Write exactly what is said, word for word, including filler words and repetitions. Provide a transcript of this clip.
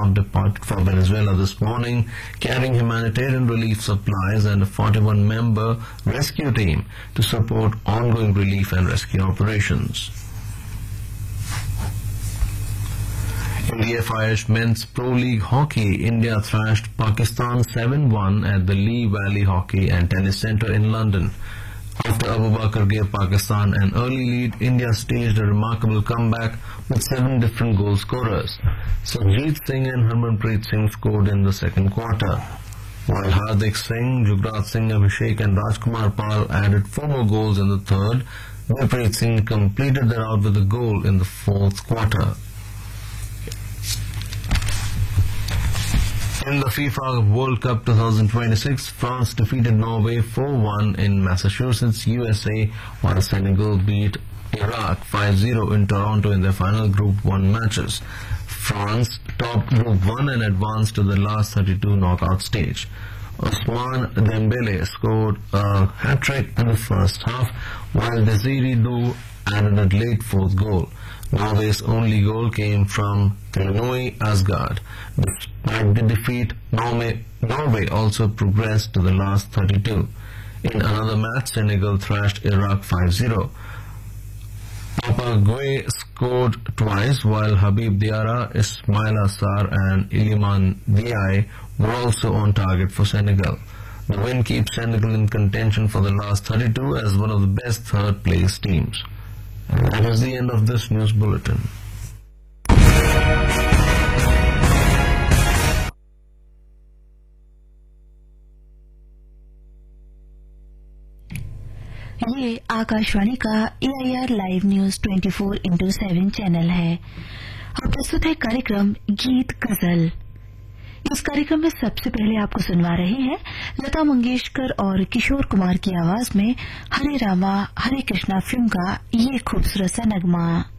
aircraft departed for Venezuela this morning, carrying humanitarian relief supplies and a forty-one member rescue team to support ongoing relief and rescue operations. In the F I H Men's Pro League Hockey, India thrashed Pakistan seven one at the Lee Valley Hockey and Tennis Centre in London. After Abu Bakr gave Pakistan an early lead, India staged a remarkable comeback with seven different goal scorers. Sanjeev Singh and Harmanpreet Singh scored in the second quarter, while Hardik Singh, Jugraj Singh, Abhishek and Rajkumar Pal added four more goals in the third. Harmanpreet Singh completed their out with a goal in the fourth quarter. In the FIFA World Cup twenty twenty-six, France defeated Norway four one in Massachusetts, U S A, while Senegal beat Iraq five zero in Toronto in their final Group one matches. France topped Group one and advanced to the last thirty-two knockout stage. Ousmane Dembele scored a hat-trick in the first half, while Desiree Dou added a late fourth goal. Norway's only goal came from Telenoi Asgard. Despite the defeat, Norway, Norway also progressed to the last thirty-two. In another match, Senegal thrashed Iraq five zero. Papa Gueye scored twice, while Habib Diarra, Ismaila Sarr and Iliman Diaye were also on target for Senegal. The win keeps Senegal in contention for the last thirty-two as one of the best third-place teams. And that is the end of this news bulletin. ये आकाशवाणी का ए I R live news चौबीस into seven channel है। अब प्रस्तुत है कार्यक्रम गीत गजल। इस कार्यक्रम में सबसे पहले आपको सुनवा रहे हैं लता मंगेशकर और किशोर कुमार की आवाज में हरे रामा हरे कृष्णा फिल्म का ये खूबसूरत सा नगमा।